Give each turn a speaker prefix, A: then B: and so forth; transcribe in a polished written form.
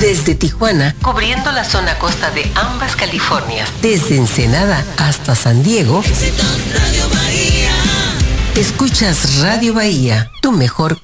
A: Desde Tijuana, cubriendo la zona costa de ambas Californias. Desde Ensenada hasta San Diego.
B: Éxitos Radio Bahía.
A: Escuchas Radio Bahía, tu mejor